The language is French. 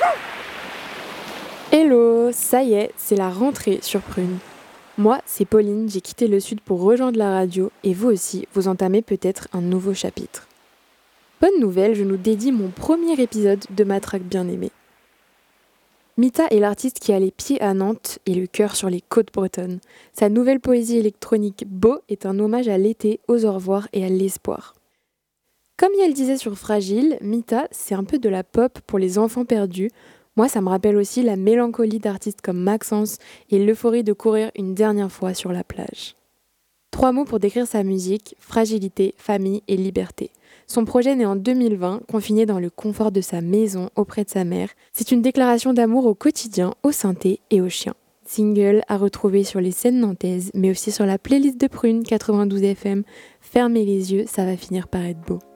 Hello, ça y est, c'est la rentrée sur Prune. Moi, c'est Pauline, j'ai quitté le sud pour rejoindre la radio et vous aussi, vous entamez peut-être un nouveau chapitre. Bonne nouvelle, je nous dédie mon premier épisode de Matraque bien-aimée. Mita est l'artiste qui a les pieds à Nantes et le cœur sur les côtes bretonnes. Sa nouvelle poésie électronique Beau est un hommage à l'été, aux au revoir et à l'espoir. Comme elle disait sur Fragile, Mita, c'est un peu de la pop pour les enfants perdus. Moi, ça me rappelle aussi la mélancolie d'artistes comme Maxence et l'euphorie de courir une dernière fois sur la plage. 3 mots pour décrire sa musique, fragilité, famille et liberté. Son projet né en 2020, confiné dans le confort de sa maison auprès de sa mère, c'est une déclaration d'amour au quotidien, au synthé et aux chiens. Single à retrouver sur les scènes nantaises, mais aussi sur la playlist de Prune 92 FM. Fermez les yeux, ça va finir par être beau.